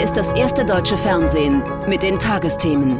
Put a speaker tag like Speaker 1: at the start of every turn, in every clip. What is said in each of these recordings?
Speaker 1: Hier ist das erste deutsche Fernsehen mit den Tagesthemen.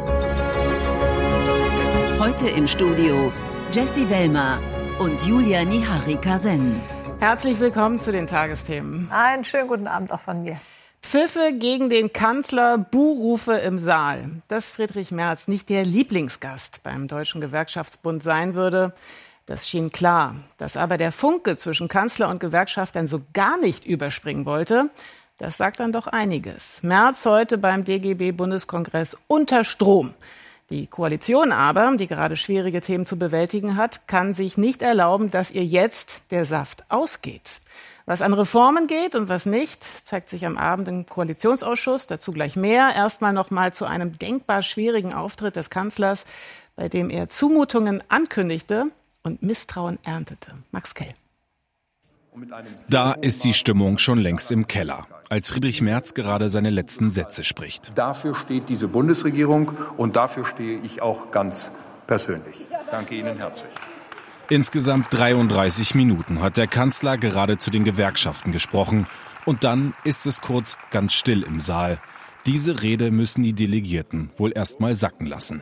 Speaker 1: Heute im Studio Jessie Wellmer und Julia Niharika-Sen.
Speaker 2: Herzlich willkommen zu den Tagesthemen.
Speaker 3: Einen schönen guten Abend auch von mir.
Speaker 2: Pfiffe gegen den Kanzler, Buhrufe im Saal. Dass Friedrich Merz nicht der Lieblingsgast beim Deutschen Gewerkschaftsbund sein würde, das schien klar. Dass aber der Funke zwischen Kanzler und Gewerkschaftern so gar nicht überspringen wollte, das sagt dann doch einiges. Merz heute beim DGB-Bundeskongress unter Strom. Die Koalition aber, die gerade schwierige Themen zu bewältigen hat, kann sich nicht erlauben, dass ihr jetzt der Saft ausgeht. Was an Reformen geht und was nicht, zeigt sich am Abend im Koalitionsausschuss. Dazu gleich mehr. Erstmal noch mal zu einem denkbar schwierigen Auftritt des Kanzlers, bei dem er Zumutungen ankündigte und Misstrauen erntete. Max Kell.
Speaker 4: Da ist die Stimmung schon längst im Keller, als Friedrich Merz gerade seine letzten Sätze spricht.
Speaker 5: Dafür steht diese Bundesregierung und dafür stehe ich auch ganz persönlich. Danke Ihnen herzlich.
Speaker 4: Insgesamt 33 Minuten hat der Kanzler gerade zu den Gewerkschaften gesprochen. Und dann ist es kurz ganz still im Saal. Diese Rede müssen die Delegierten wohl erst mal sacken lassen.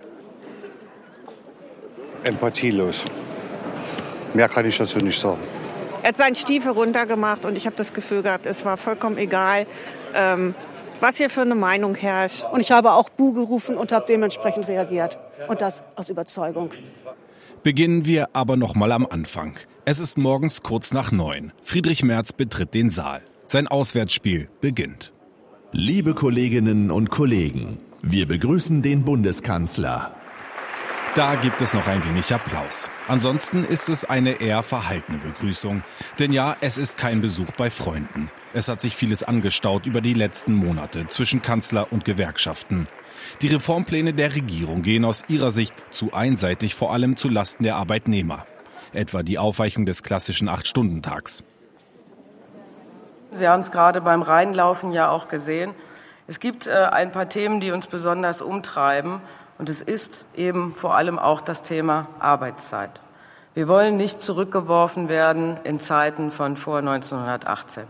Speaker 6: Empathielos. Mehr kann ich dazu nicht sagen.
Speaker 7: Er hat seinen Stiefel runtergemacht und ich habe das Gefühl gehabt, es war vollkommen egal, was hier für eine Meinung herrscht.
Speaker 8: Und ich habe auch Buh gerufen und habe dementsprechend reagiert. Und das aus Überzeugung.
Speaker 4: Beginnen wir aber noch mal am Anfang. Es ist morgens kurz nach 9. Friedrich Merz betritt den Saal. Sein Auswärtsspiel beginnt.
Speaker 9: Liebe Kolleginnen und Kollegen, wir begrüßen den Bundeskanzler.
Speaker 4: Da gibt es noch ein wenig Applaus. Ansonsten ist es eine eher verhaltene Begrüßung. Denn ja, es ist kein Besuch bei Freunden. Es hat sich vieles angestaut über die letzten Monate zwischen Kanzler und Gewerkschaften. Die Reformpläne der Regierung gehen aus ihrer Sicht zu einseitig, vor allem zu Lasten der Arbeitnehmer. Etwa die Aufweichung des klassischen 8-Stunden-Tags.
Speaker 10: Sie haben es gerade beim Reinlaufen ja auch gesehen. Es gibt ein paar Themen, die uns besonders umtreiben. Und es ist eben vor allem auch das Thema Arbeitszeit. Wir wollen nicht zurückgeworfen werden in Zeiten von vor 1918.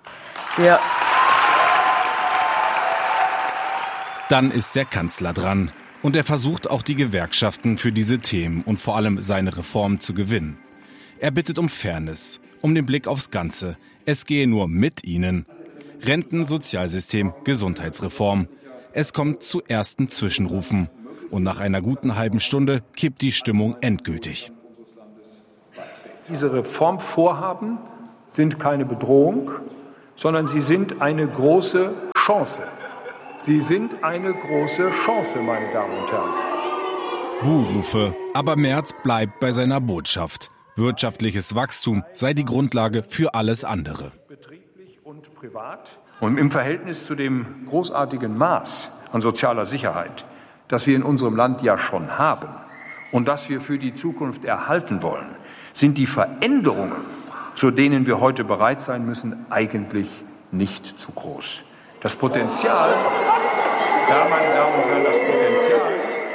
Speaker 4: Dann ist der Kanzler dran. Und er versucht auch die Gewerkschaften für diese Themen und vor allem seine Reformen zu gewinnen. Er bittet um Fairness, um den Blick aufs Ganze. Es gehe nur mit ihnen. Renten, Sozialsystem, Gesundheitsreform. Es kommt zu ersten Zwischenrufen. Und nach einer guten halben Stunde kippt die Stimmung endgültig.
Speaker 5: Diese Reformvorhaben sind keine Bedrohung, sondern sie sind eine große Chance. Sie sind eine große Chance, meine Damen und Herren.
Speaker 4: Buhrufe, aber Merz bleibt bei seiner Botschaft. Wirtschaftliches Wachstum sei die Grundlage für alles andere.
Speaker 5: Betrieblich und privat. Und im Verhältnis zu dem großartigen Maß an sozialer Sicherheit, das wir in unserem Land ja schon haben und das wir für die Zukunft erhalten wollen, sind die Veränderungen, zu denen wir heute bereit sein müssen, eigentlich nicht zu groß. Das Potenzial, ja, meine Damen und Herren, das Potenzial.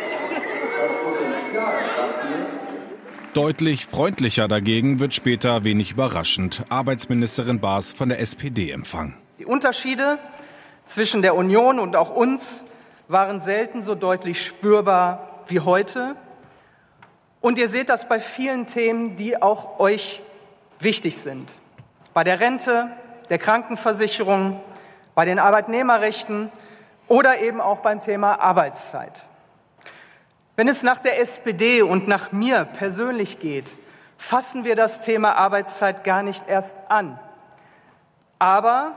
Speaker 4: Deutlich freundlicher dagegen wird später, wenig überraschend, Arbeitsministerin Baas von der SPD empfangen.
Speaker 10: Die Unterschiede zwischen der Union und auch uns waren selten so deutlich spürbar wie heute. Und ihr seht das bei vielen Themen, die auch euch wichtig sind. Bei der Rente, der Krankenversicherung, bei den Arbeitnehmerrechten oder eben auch beim Thema Arbeitszeit. Wenn es nach der SPD und nach mir persönlich geht, fassen wir das Thema Arbeitszeit gar nicht erst an. Aber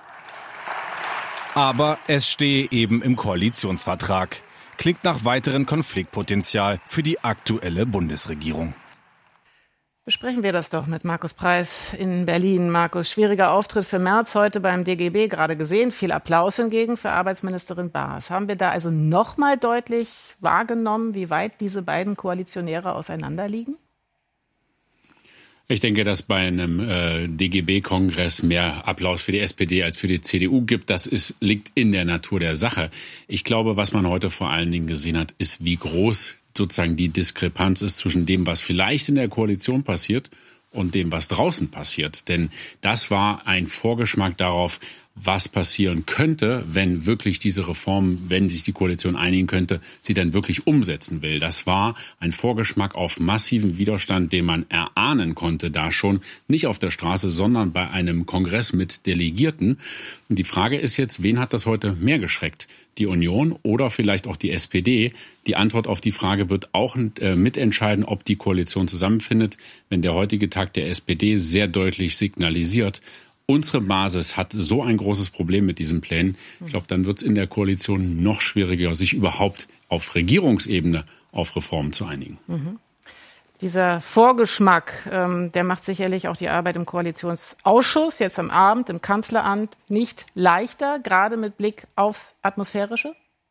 Speaker 4: es stehe eben im Koalitionsvertrag. Klingt nach weiterem Konfliktpotenzial für die aktuelle Bundesregierung.
Speaker 2: Besprechen wir das doch mit Markus Preis in Berlin. Markus, schwieriger Auftritt für Merz heute beim DGB, gerade gesehen. Viel Applaus hingegen für Arbeitsministerin Baas. Haben wir da also noch mal deutlich wahrgenommen, wie weit diese beiden Koalitionäre auseinanderliegen?
Speaker 11: Ich denke, dass bei einem DGB-Kongress mehr Applaus für die SPD als für die CDU gibt. Liegt in der Natur der Sache. Ich glaube, was man heute vor allen Dingen gesehen hat, ist, wie groß sozusagen die Diskrepanz ist zwischen dem, was vielleicht in der Koalition passiert und dem, was draußen passiert. Denn das war ein Vorgeschmack darauf, was passieren könnte, wenn wirklich diese Reform, wenn sich die Koalition einigen könnte, sie dann wirklich umsetzen will. Das war ein Vorgeschmack auf massiven Widerstand, den man erahnen konnte, da schon nicht auf der Straße, sondern bei einem Kongress mit Delegierten. Und die Frage ist jetzt, wen hat das heute mehr geschreckt? Die Union oder vielleicht auch die SPD? Die Antwort auf die Frage wird auch mitentscheiden, ob die Koalition zusammenfindet, wenn der heutige Tag der SPD sehr deutlich signalisiert, unsere Basis hat so ein großes Problem mit diesen Plänen. Ich glaube, dann wird es in der Koalition noch schwieriger, sich überhaupt auf Regierungsebene auf Reformen zu einigen.
Speaker 2: Mhm. Dieser Vorgeschmack, der macht sicherlich auch die Arbeit im Koalitionsausschuss, jetzt am Abend im Kanzleramt, nicht leichter, gerade mit Blick aufs Atmosphärische?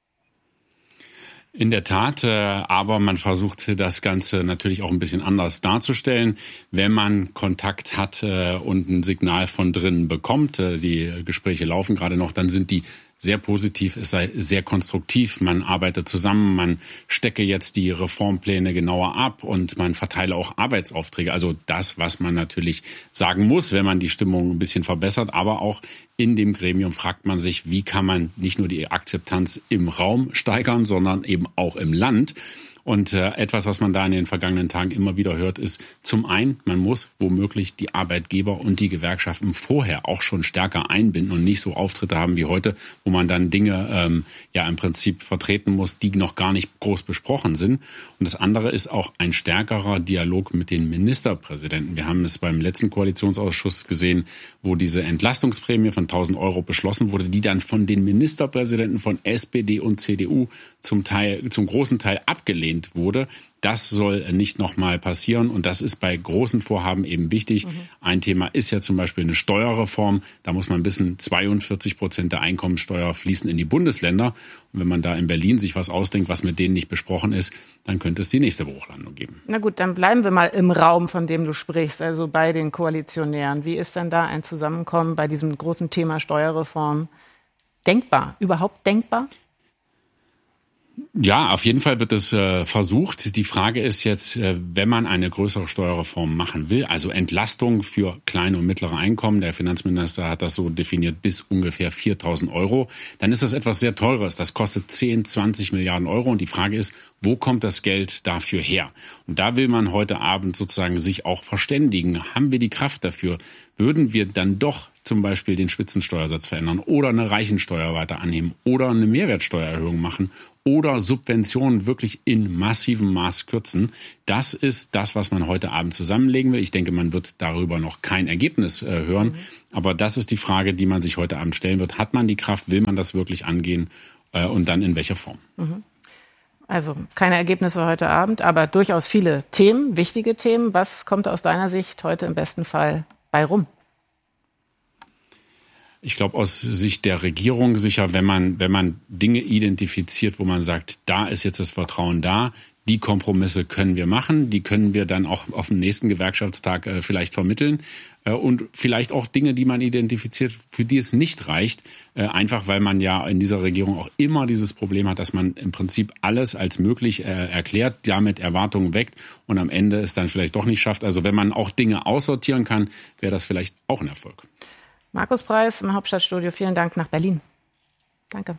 Speaker 11: In der Tat, aber man versucht das Ganze natürlich auch ein bisschen anders darzustellen. Wenn man Kontakt hat und ein Signal von drinnen bekommt, die Gespräche laufen gerade noch, dann sind die sehr positiv, es sei sehr konstruktiv. Man arbeitet zusammen, man stecke jetzt die Reformpläne genauer ab und man verteile auch Arbeitsaufträge. Also das, was man natürlich sagen muss, wenn man die Stimmung ein bisschen verbessert. Aber auch in dem Gremium fragt man sich, wie kann man nicht nur die Akzeptanz im Raum steigern, sondern eben auch im Land. Und etwas, was man da in den vergangenen Tagen immer wieder hört, ist zum einen, man muss womöglich die Arbeitgeber und die Gewerkschaften vorher auch schon stärker einbinden und nicht so Auftritte haben wie heute, wo man dann Dinge im Prinzip vertreten muss, die noch gar nicht groß besprochen sind. Und das andere ist auch ein stärkerer Dialog mit den Ministerpräsidenten. Wir haben es beim letzten Koalitionsausschuss gesehen, wo diese Entlastungsprämie von 1.000 Euro beschlossen wurde, die dann von den Ministerpräsidenten von SPD und CDU zum großen Teil abgelehnt wurde. Das soll nicht nochmal passieren und das ist bei großen Vorhaben eben wichtig. Ein Thema ist ja zum Beispiel eine Steuerreform. Da muss man wissen, 42% der Einkommensteuer fließen in die Bundesländer. Und wenn man da in Berlin sich was ausdenkt, was mit denen nicht besprochen ist, dann könnte es die nächste Bruchlandung geben.
Speaker 2: Na gut, dann bleiben wir mal im Raum, von dem du sprichst, also bei den Koalitionären. Wie ist denn da ein Zusammenkommen bei diesem großen Thema Steuerreform denkbar? Überhaupt denkbar?
Speaker 11: Ja, auf jeden Fall wird es versucht. Die Frage ist jetzt, wenn man eine größere Steuerreform machen will, also Entlastung für kleine und mittlere Einkommen, der Finanzminister hat das so definiert, bis ungefähr 4.000 Euro, dann ist das etwas sehr Teures. Das kostet 10, 20 Milliarden Euro und die Frage ist, wo kommt das Geld dafür her? Und da will man heute Abend sozusagen sich auch verständigen. Haben wir die Kraft dafür? Würden wir dann doch zum Beispiel den Spitzensteuersatz verändern oder eine Reichensteuer weiter anheben oder eine Mehrwertsteuererhöhung machen oder Subventionen wirklich in massivem Maß kürzen? Das ist das, was man heute Abend zusammenlegen will. Ich denke, man wird darüber noch kein Ergebnis hören. Aber das ist die Frage, die man sich heute Abend stellen wird. Hat man die Kraft? Will man das wirklich angehen? Und dann in welcher Form?
Speaker 2: Also keine Ergebnisse heute Abend, aber durchaus viele Themen, wichtige Themen. Was kommt aus deiner Sicht heute im besten Fall bei rum?
Speaker 11: Ich glaube, aus Sicht der Regierung sicher, wenn man Dinge identifiziert, wo man sagt, da ist jetzt das Vertrauen da, die Kompromisse können wir machen, die können wir dann auch auf dem nächsten Gewerkschaftstag vielleicht vermitteln und vielleicht auch Dinge, die man identifiziert, für die es nicht reicht, einfach weil man ja in dieser Regierung auch immer dieses Problem hat, dass man im Prinzip alles als möglich erklärt, damit Erwartungen weckt und am Ende es dann vielleicht doch nicht schafft. Also wenn man auch Dinge aussortieren kann, wäre das vielleicht auch ein Erfolg.
Speaker 2: Markus Preis im Hauptstadtstudio, vielen Dank nach Berlin. Danke.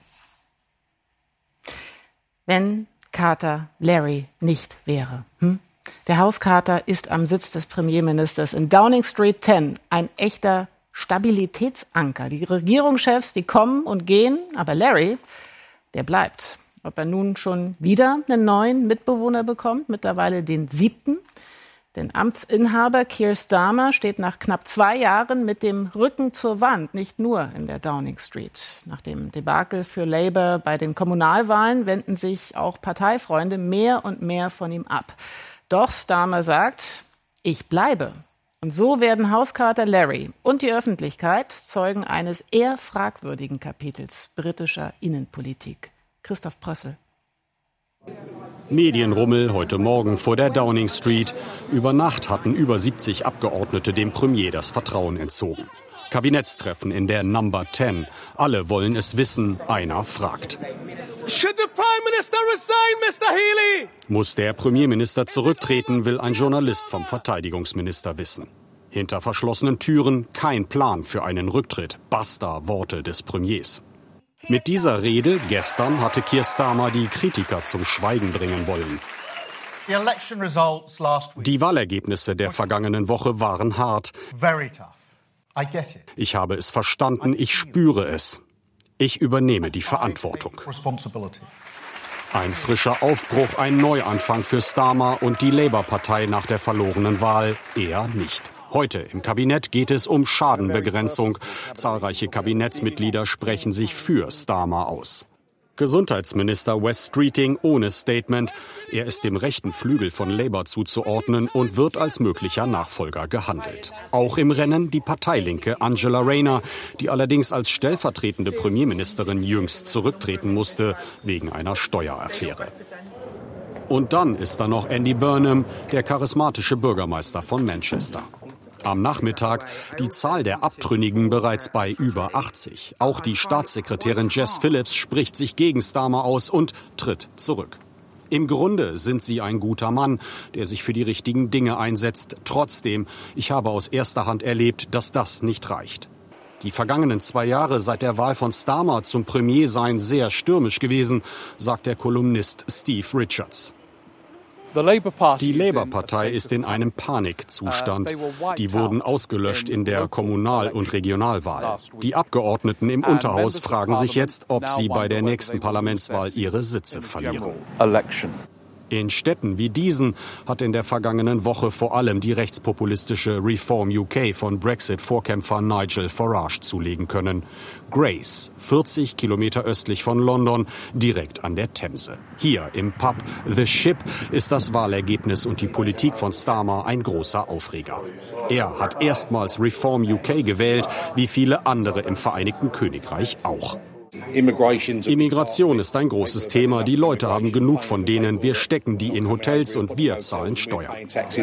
Speaker 2: Wenn Kater Larry nicht wäre. Der Hauskater ist am Sitz des Premierministers in Downing Street 10 ein echter Stabilitätsanker. Die Regierungschefs, die kommen und gehen, aber Larry, der bleibt. Ob er nun schon wieder einen neuen Mitbewohner bekommt, mittlerweile den 7., denn Amtsinhaber Keir Starmer steht nach knapp 2 Jahren mit dem Rücken zur Wand, nicht nur in der Downing Street. Nach dem Debakel für Labour bei den Kommunalwahlen wenden sich auch Parteifreunde mehr und mehr von ihm ab. Doch Starmer sagt, ich bleibe. Und so werden Hauskater Larry und die Öffentlichkeit Zeugen eines eher fragwürdigen Kapitels britischer Innenpolitik. Christoph Prössel.
Speaker 12: Medienrummel heute Morgen vor der Downing Street. Über Nacht hatten über 70 Abgeordnete dem Premier das Vertrauen entzogen. Kabinettstreffen in der Number 10. Alle wollen es wissen. Einer fragt.
Speaker 13: Should the Prime Minister resign, Mr. Healey?
Speaker 12: Muss der Premierminister zurücktreten, will ein Journalist vom Verteidigungsminister wissen. Hinter verschlossenen Türen kein Plan für einen Rücktritt. Basta Worte des Premiers. Mit dieser Rede gestern hatte Keir Starmer die Kritiker zum Schweigen bringen wollen. Die Wahlergebnisse der vergangenen Woche waren hart. Ich habe es verstanden, ich spüre es. Ich übernehme die Verantwortung. Ein frischer Aufbruch, ein Neuanfang für Starmer und die Labour-Partei nach der verlorenen Wahl eher nicht. Heute im Kabinett geht es um Schadenbegrenzung. Zahlreiche Kabinettsmitglieder sprechen sich für Starmer aus. Gesundheitsminister Wes Streeting ohne Statement. Er ist dem rechten Flügel von Labour zuzuordnen und wird als möglicher Nachfolger gehandelt. Auch im Rennen die Parteilinke Angela Rayner, die allerdings als stellvertretende Premierministerin jüngst zurücktreten musste wegen einer Steueraffäre. Und dann ist da noch Andy Burnham, der charismatische Bürgermeister von Manchester. Am Nachmittag die Zahl der Abtrünnigen bereits bei über 80. Auch die Staatssekretärin Jess Phillips spricht sich gegen Starmer aus und tritt zurück. Im Grunde sind sie ein guter Mann, der sich für die richtigen Dinge einsetzt. Trotzdem, ich habe aus erster Hand erlebt, dass das nicht reicht. Die vergangenen 2 Jahre seit der Wahl von Starmer zum Premier seien sehr stürmisch gewesen, sagt der Kolumnist Steve Richards. Die Labour-Partei ist in einem Panikzustand. Die wurden ausgelöscht in der Kommunal- und Regionalwahl. Die Abgeordneten im Unterhaus fragen sich jetzt, ob sie bei der nächsten Parlamentswahl ihre Sitze verlieren. In Städten wie diesen hat in der vergangenen Woche vor allem die rechtspopulistische Reform UK von Brexit-Vorkämpfer Nigel Farage zulegen können. Grace, 40 Kilometer östlich von London, direkt an der Themse. Hier im Pub The Ship ist das Wahlergebnis und die Politik von Starmer ein großer Aufreger. Er hat erstmals Reform UK gewählt, wie viele andere im Vereinigten Königreich auch. Immigration ist ein großes Thema. Die Leute haben genug von denen. Wir stecken die in Hotels und wir zahlen Steuern.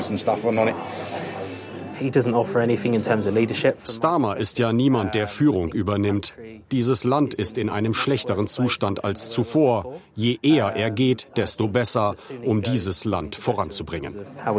Speaker 12: Starmer ist ja niemand, der Führung übernimmt. Dieses Land ist in einem schlechteren Zustand als zuvor. Je eher er geht, desto besser, um dieses Land voranzubringen.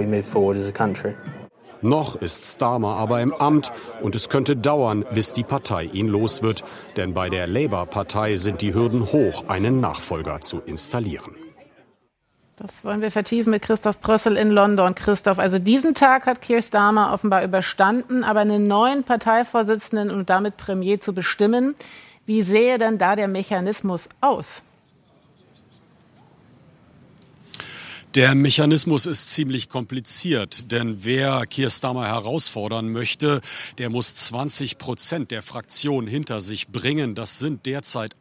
Speaker 12: Noch ist Starmer aber im Amt und es könnte dauern, bis die Partei ihn los wird. Denn bei der Labour-Partei sind die Hürden hoch, einen Nachfolger zu installieren.
Speaker 2: Das wollen wir vertiefen mit Christoph Brössel in London. Christoph, also diesen Tag hat Keir Starmer offenbar überstanden, aber einen neuen Parteivorsitzenden und damit Premier zu bestimmen. Wie sähe denn da der Mechanismus aus?
Speaker 12: Der Mechanismus ist ziemlich kompliziert, denn wer Keir Starmer herausfordern möchte, der muss 20% der Fraktion hinter sich bringen. Das sind derzeit